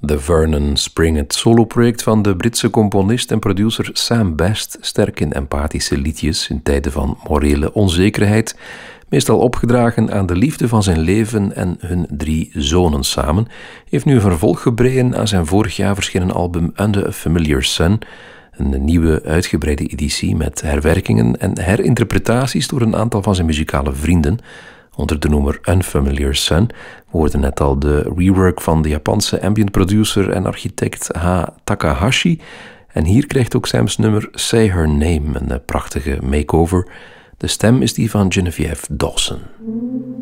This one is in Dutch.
The Vernon Spring, het soloproject van de Britse componist en producer Sam Best, sterk in empathische liedjes in tijden van morele onzekerheid, meestal opgedragen aan de liefde van zijn leven en hun 3 zonen samen, heeft nu een vervolg gebreien aan zijn vorig jaar verschenen album Under a Familiar Sun, een nieuwe uitgebreide editie met herwerkingen en herinterpretaties door een aantal van zijn muzikale vrienden. Onder de noemer Unfamiliar Sun. We hoorden net al de rework van de Japanse ambient producer en architect H. Takahashi. En hier krijgt ook Sam's nummer Say Her Name een prachtige makeover. De stem is die van Genevieve Dawson.